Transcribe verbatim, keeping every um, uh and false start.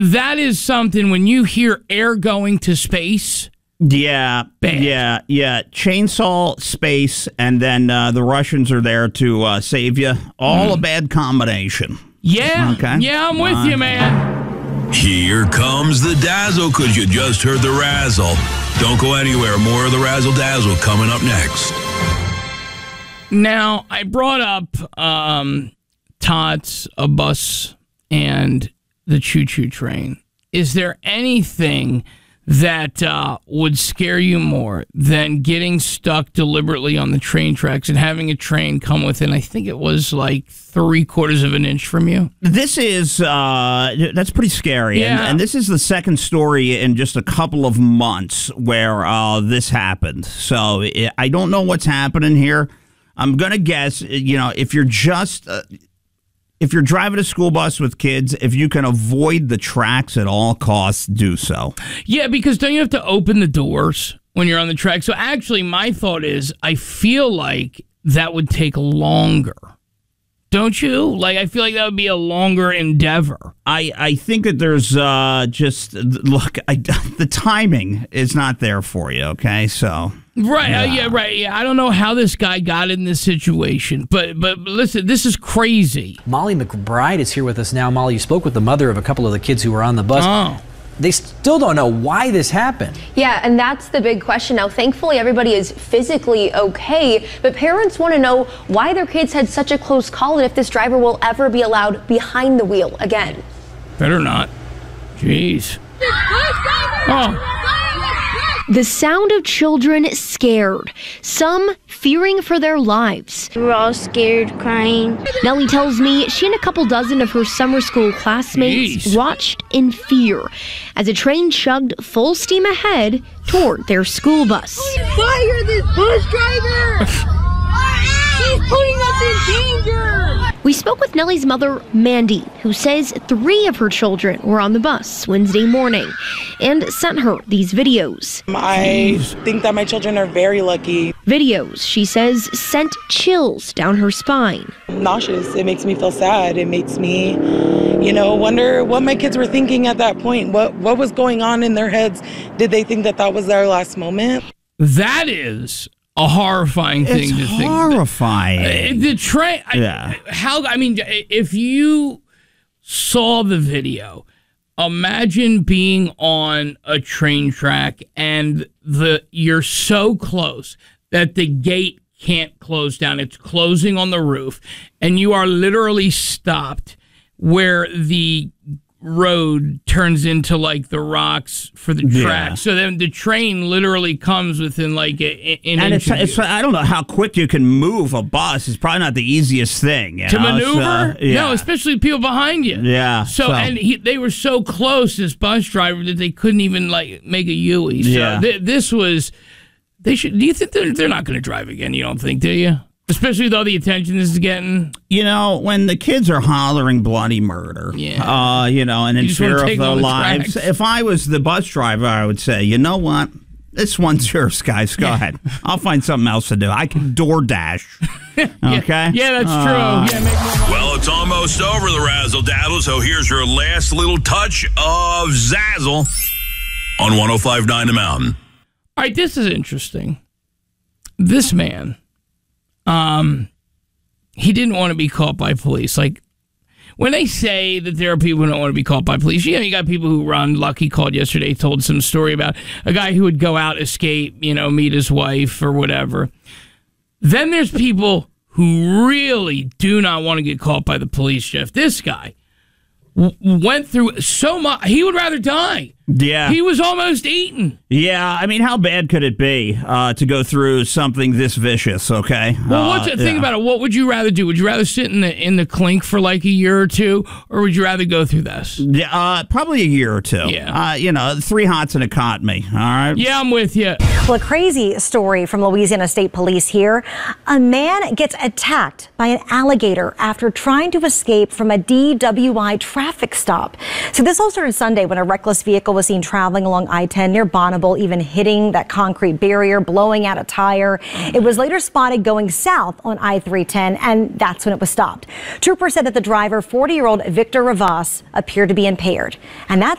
that is something when you hear air going to space. Yeah, Bad. yeah, yeah. Chainsaw, space, and then uh, the Russians are there to uh, save you. All mm. a bad combination. Yeah, okay. yeah, I'm with uh, you, man. Here comes the dazzle, because you just heard the razzle. Don't go anywhere. More of the razzle dazzle coming up next. Now, I brought up um, Tots, a bus, and the choo-choo train. Is there anything that uh, would scare you more than getting stuck deliberately on the train tracks and having a train come within, I think it was like three quarters of an inch from you? This is, uh, that's pretty scary. Yeah. And, and this is the second story in just a couple of months where uh, this happened. So I don't know what's happening here. I'm going to guess, you know, if you're just... Uh, If you're driving a school bus with kids, if you can avoid the tracks at all costs, do so. Yeah, because don't you have to open the doors when you're on the track? So actually, my thought is I feel like that would take longer. Don't you? Like, I feel like that would be a longer endeavor. I, I think that there's uh, just, look, I, the timing is not there for you, okay? So... Right, yeah. Uh, yeah, right. Yeah, I don't know how this guy got in this situation, but but listen, this is crazy. Molly McBride is here with us now. Molly, you spoke with the mother of a couple of the kids who were on the bus. Oh. They still don't know why this happened. Yeah, and that's the big question. Now, thankfully, everybody is physically okay, but parents want to know why their kids had such a close call and if this driver will ever be allowed behind the wheel again. Better not. Jeez. Oh. The sound of children scared, some fearing for their lives. We were all scared, crying. Nellie tells me she and a couple dozen of her summer school classmates Jeez. watched in fear as a train chugged full steam ahead toward their school bus. Fire this bus driver! He's putting us in danger! We spoke with Nellie's mother, Mandy, who says three of her children were on the bus Wednesday morning and sent her these videos. I think that my children are very lucky. Videos, she says, sent chills down her spine. I'm nauseous. It makes me feel sad. It makes me, you know, wonder what my kids were thinking at that point. What, what was going on in their heads? Did they think that that was their last moment? That is... a horrifying thing it's to think. Horrifying. Uh, the train. Yeah. I, how? I mean, if you saw the video, imagine being on a train track and the you're so close that the gate can't close down. It's closing on the roof, and you are literally stopped where the road turns into like the rocks for the track. Yeah. So then the train literally comes within like a, an and inch it's, of it's you. I don't know how quick you can move a bus. It's probably not the easiest thing you to know? maneuver. So, yeah. No, especially people behind you. Yeah. So, so. and he, they were so close, this bus driver, that they couldn't even like make a U-ey. So Yeah. th- this was. They should. Do you think they're, they're not going to drive again? You don't think? Do you? Especially with all the attention this is getting. You know, when the kids are hollering bloody murder, Yeah. uh, you know, and in You just wanna fear of take their on the lives, tracks. if I was the bus driver, I would say, you know what? This one's yours, guys. Go Yeah. ahead. I'll find something else to do. I can DoorDash. Okay? Yeah, that's Uh, true. Yeah, make more money. Well, it's almost over, the razzle dazzle, so here's your last little touch of Zazzle on one oh five point nine The Mountain. All right, this is interesting. This man, um, he didn't want to be caught by police. Like, when they say that there are people who don't want to be caught by police, you know, you got people who run. Lucky called yesterday, told some story about a guy who would go out, escape, you know, meet his wife or whatever. Then there's people who really do not want to get caught by the police, Jeff. This guy w- went through so much. He would rather die. Yeah. He was almost eaten. Yeah, I mean, how bad could it be uh, to go through something this vicious, okay? Well, uh, what's the thing yeah. about it? What would you rather do? Would you rather sit in the in the clink for like a year or two, or would you rather go through this? Yeah, uh, probably a year or two. Yeah. Uh, you know, three hots and a cot me, all right? Yeah, I'm with you. Well, a crazy story from Louisiana State Police here. A man gets attacked by an alligator after trying to escape from a D W I traffic stop. So this all started Sunday when a reckless vehicle was seen traveling along I ten near Bonneville, even hitting that concrete barrier, blowing out a tire. It was later spotted going south on I three ten, and that's when it was stopped. Troopers said that the driver, forty-year-old Victor Rivas, appeared to be impaired. And that's